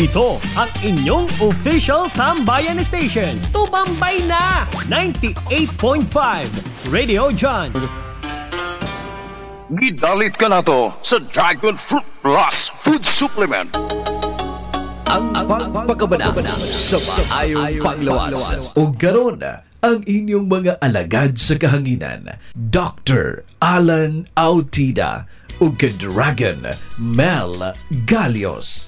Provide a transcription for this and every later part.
Ito ang inyong official Tambayan Station. Tumambay na! 98.5 Radio John. Gidalit ka na to sa Dragon Fruit Plus Food Supplement. Ang pagpakabanabana sa maayong panglawas. O garon ang inyong mga alagad sa kahanginan. Dr. Alan Autida o Dragon Mel Galios.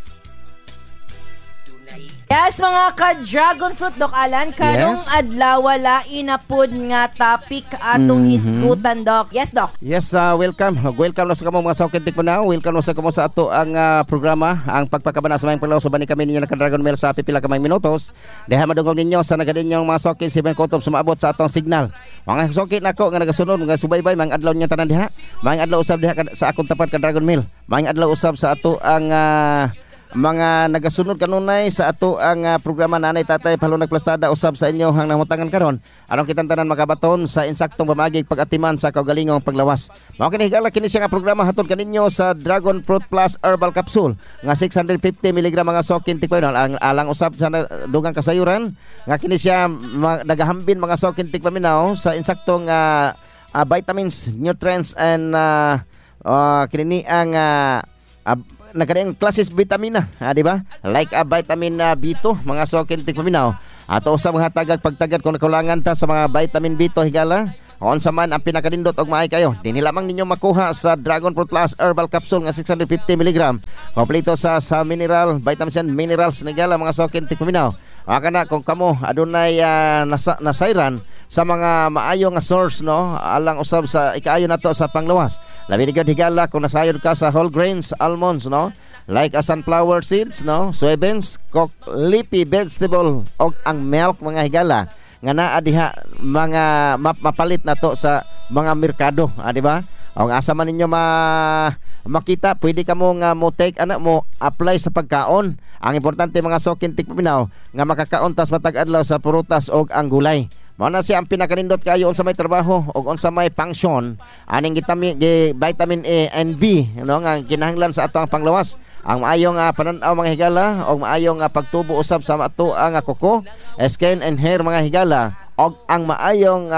Yes, mga ka-Dragon Fruit, Doc Alan, karong adlaw wala inapod nga topic atong hisgutan, Doc. Yes, Doc. Yes, welcome. Welcome na sa kamo mga saukintik mo na. Welcome na sa kamo sa ato ang programa, ang pagpakabana sa mga panglaw. So, bani kami ninyo na ka-Dragon Mail sa pipila kamay minutos. Deha madungog ninyo sa nagadinyong mga saukin, si Ben Kotob, sumaabot sa atong signal. Mga saukin ako nga nagasunod, mga subaybay, mga adlaw niya tanan diha. Mga adlaw usab diha sa akong tapat ka-Dragon Mail. Mga adlaw usab sa ato ang mga nagasunod kanunay sa ato ang programa Nanay Tatay Palunag Plastada usab sa inyo hang namutangan karon aron kitang tanan makabaton sa insaktong pamagig pag-atiman sa kaugalingong paglawas. Mao kini higala kini siya nga programa hatod kaninyo sa Dragon Fruit Plus Herbal Capsule nga 650 mg mga sokin tikpainol alang usab sa dugang kasayuran nga kini siya nagahambin mga sokin tikpaminaw sa insaktong vitamins, nutrients and kini ang nagkadayang klases vitamina, di ba? Like vitamin B2, mga sokin tikpaminaw. Ato usab mga tagag pagtagad kung nakulangan ta sa mga vitamin B2 higala. On sa man ang pinakadindot og maay kayo. Dinhi lamang ninyo makuha sa Dragon Fruit Plus Herbal Capsule nga 650 mg. Kompleto sa mineral, vitamins and minerals higala mga sokin tikpaminaw. Aka na kung kamo adunay nasayran sa mga maayo nga source no alang usab sa ikaayo nato sa panglawas. Labi ni gud higala kung nasayod ka sa whole grains, almonds no, like sunflower seeds no, soybeans, leafy vegetable og ang milk mga higala nga naa diha mga mapalit nato sa mga merkado, di ba? O asa man ninyo makita, pwede ka mo nga mo take mo apply sa pagkaon. Ang importante mga sokin tikpaminaw nga makakaon tas matag adlaw sa prutas og ang gulay. Mao na siya ang pinakanindot kayo unsa may trabaho o unsa may function aning vitamin A and B no nga kinahanglan sa atong panglawas. Ang maayong pananaw mga higala o maayong pagtubo usab sa ato ang kuko, skin and hair mga higala o ang maayong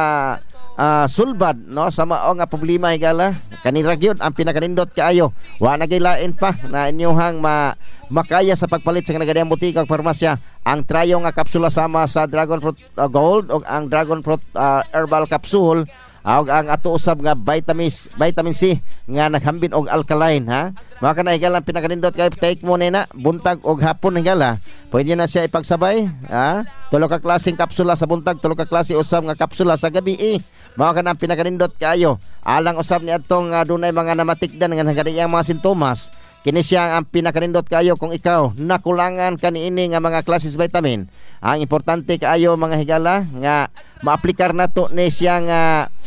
sulbad no sa mao nga problema higala kanira gyud ang pinakanindot kaayo. Wa na gilain pa na inyohang makaya sa pagpalit sa nagadayang butika o farmasya ang trayo nga kapsula sama sa Dragon Fruit Gold o ang Dragon Fruit Herbal Capsule o ang ato usab nga vitamin C nga naghambin og alkaline ha. Mao kana higala pinakanindot kay take mo na buntag og hapon higala. Pwede na siya ipagsabay ha. Tulo ka klaseng kapsula sa buntag, tulo ka klase usab nga kapsula sa gabi Mao kana pinakanindot kayo. Alang usab ni adtong dunay mga namatikdan nga nagadayang mga sintomas. Kini siya ang pinakanindot kayo kung ikaw nakulangan kaniini nga mga klases vitamin. Ang importante kaayo mga higala nga maaplikar nato ni siya nga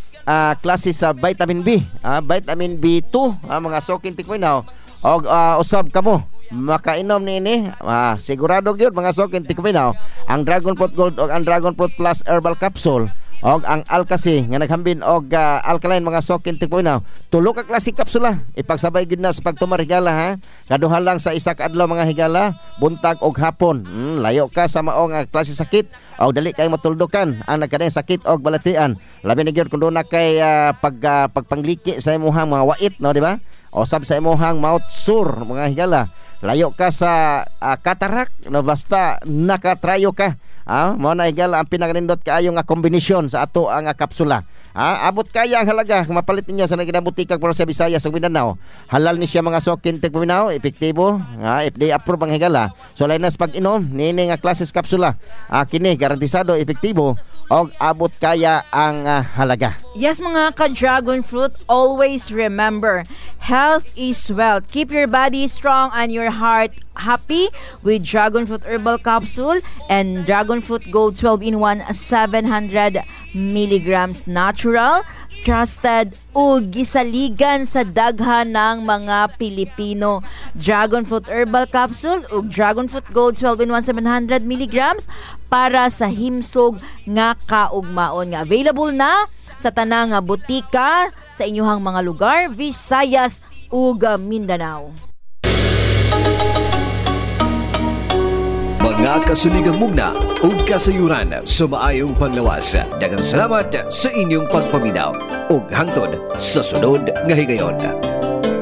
klase sa vitamin B, vitamin B2, mga sokin tikpaminaw. Og usab kamo makainom niini, sigurado gyud mga sokin tikpaminaw ang Dragon Fruit Gold o ang Dragon Fruit Plus Herbal Capsule og ang Alkasi nga naghambin og alkaline mga sokin tikpaminaw. Tulo ka klase kapsula ipagsabay gid na sa pagtumar higala ha. Kaduha lang sa isa ka adlaw mga higala, buntag og hapon. Layo ka sa mao nga klase sakit og dali kay matuldukan ang nagkadayang sakit og balatian. Labi na gyud kun na kay pagpangliki sa imong mga wait no, di ba? O sab sa imong mouth sore mga higala. Layo ka sa katarak no, basta nakatrayo ka. Mao na higala ang pinakanindot kaayo nga kombinasyon sa ato ang kapsula. Abot kaya ang halaga mapalit ninyo sa naging butikag para sa Visayas ug Mindanao. Halal ni siya mga sokin tikpaminaw, epektibo, FDA approve ang higala. So lain nas pag-inom nini nga klases kapsula. Kini garantisado epektibo og abot kaya ang halaga. Yes, mga ka-Dragon Fruit, always remember, health is wealth. Keep your body strong and your heart happy with Dragon Fruit Herbal Capsule and Dragon Fruit Gold 12-in-1 700 milligrams natural, trusted ug gisaligan sa daghan ng mga Pilipino. Dragon Fruit Herbal Capsule ug Dragon Fruit Gold 12-in-1 700 milligrams para sa himsog nga kaugmaon nga available na sa tanang butika sa inyong mga lugar, Visayas ug Mindanao. nga kasuligang mugna ug kasayuran sa maayong panglawas. Daghang salamat sa inyong pagpaminaw ug hangtod sa sunod nga higayon.